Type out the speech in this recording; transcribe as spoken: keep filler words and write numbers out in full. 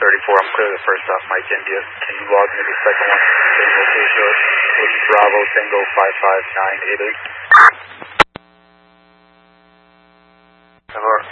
thirty-four, I'm clear the first off, Mike India. Can you log me the second one? Tango Two Short with Bravo Tango five five nine eight eight.